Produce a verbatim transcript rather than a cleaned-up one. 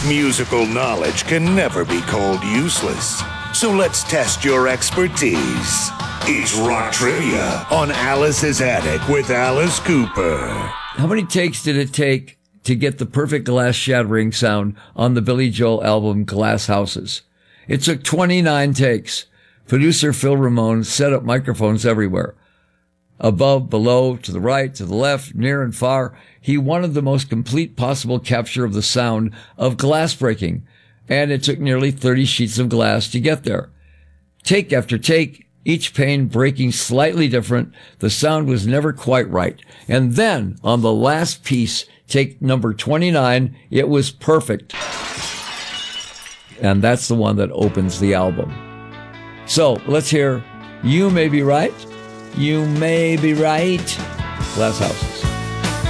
Musical knowledge can never be called useless. So let's test your expertise. It's Rock Trivia on Alice's Attic with Alice Cooper. How many takes did it take to get the perfect glass shattering sound on the Billy Joel album Glass Houses? It took twenty-nine takes. Producer Phil Ramone set up microphones everywhere. Above, below, to the right, to the left, near and far. He wanted the most complete possible capture of the sound of glass breaking, and it took nearly thirty sheets of glass to get there. Take after take, each pane breaking slightly different, the sound was never quite right. And then, on the last piece, take number twenty-nine, it was perfect. And that's the one that opens the album. So, let's hear You May Be Right, You May Be Right, Glass Houses.